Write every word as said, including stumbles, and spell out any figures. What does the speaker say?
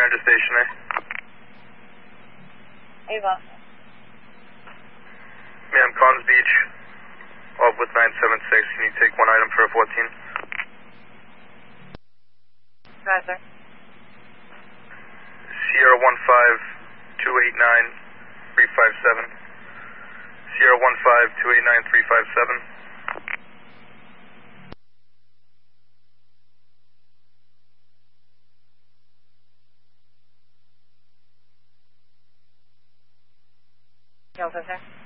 return to station A. Ava. Ma'am, Collins Beach, off with nine seven six. Can you take one item for a fourteen? Roger. Sierra one five two eight nine three five seven. Sierra one five two eight nine three five seven. Delta, sir.